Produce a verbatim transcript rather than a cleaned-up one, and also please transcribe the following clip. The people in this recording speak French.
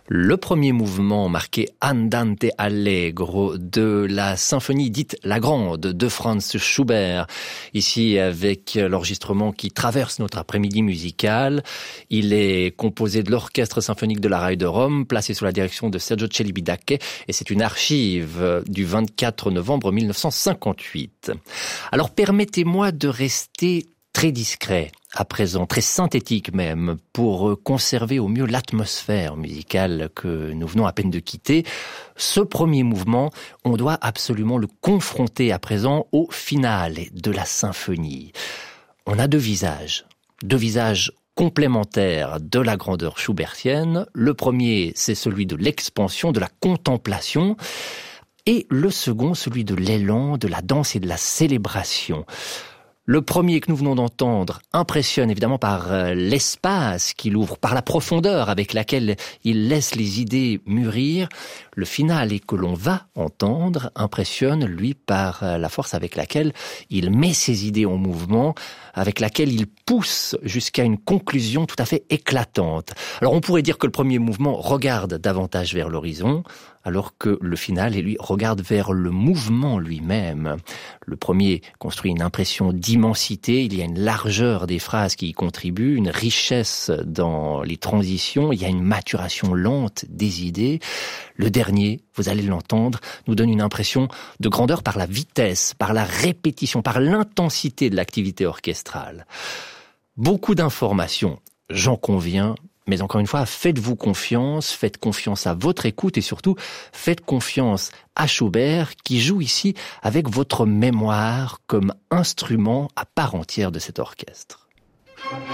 Le premier mouvement marqué Andante Allegro de la symphonie dite La Grande de Franz Schubert. Ici avec l'enregistrement qui traverse notre après-midi musical. Il est composé de l'Orchestre symphonique de la R A I de Rome, placé sous la direction de Sergio Celibidache, et c'est une archive du vingt-quatre novembre mille neuf cent cinquante-huit. Alors permettez-moi de rester très discret à présent, très synthétique même, pour conserver au mieux l'atmosphère musicale que nous venons à peine de quitter. Ce premier mouvement, on doit absolument le confronter à présent au finale de la symphonie. On a deux visages, deux visages complémentaires de la grandeur schubertienne. Le premier, c'est celui de l'expansion, de la contemplation, et le second, celui de l'élan, de la danse et de la célébration. Le premier que nous venons d'entendre impressionne évidemment par l'espace qu'il ouvre, par la profondeur avec laquelle il laisse les idées mûrir. Le finale que l'on va entendre impressionne, lui, par la force avec laquelle il met ses idées en mouvement, avec laquelle il pousse jusqu'à une conclusion tout à fait éclatante. Alors on pourrait dire que le premier mouvement regarde davantage vers l'horizon, alors que le final, lui, regarde vers le mouvement lui-même. Le premier construit une impression d'immensité, il y a une largeur des phrases qui y contribuent, une richesse dans les transitions, il y a une maturation lente des idées. Le dernier, vous allez l'entendre, nous donne une impression de grandeur par la vitesse, par la répétition, par l'intensité de l'activité orchestrale. Beaucoup d'informations, j'en conviens. Mais encore une fois, faites-vous confiance, faites confiance à votre écoute et surtout, faites confiance à Schubert qui joue ici avec votre mémoire comme instrument à part entière de cet orchestre.